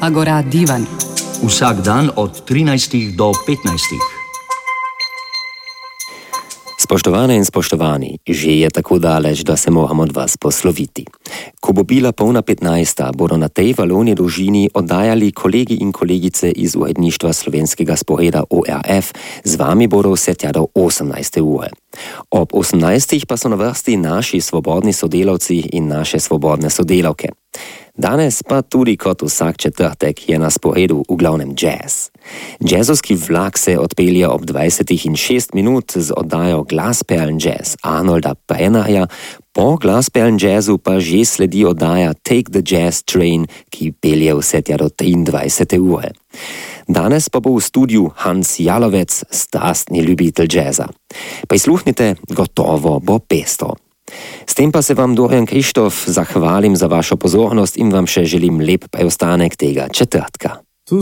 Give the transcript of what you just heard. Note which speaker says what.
Speaker 1: Agora Divan.
Speaker 2: Vsak dan od 13 do 15.
Speaker 3: Spoštovane in spoštovani, že je tako daleč, da se moramo od vas posloviti. Ko bo bila polna 15, bodo na tej valovni dolžini oddajali kolegi in kolegice iz uredništva slovenskega sporeda ORF, z vami bodo vse tja do 18. ure. Ob 18. pa so na vrsti naši svobodni sodelavci in naše svobodne sodelavke. Danes pa tudi kot vsak četrtek je na sporedu v glavnem jazz. Jazzovski vlak se odpelje ob 20:06 z oddajo Glasperlen Jazz Arnolda Brennerja, po Glasperlen Jazzu pa že sledi oddaja Take the Jazz Train, ki pelje vse tja do 23. ure. Danes pa bo v studiu Hans Jalovec, strastni ljubitelj jazza. Prisluhnite, gotovo bo pestro. S tem pa se vam, Dorian Krištof, zahvalim za vašo pozornost in vam še želim lep preostanek tega četrtka.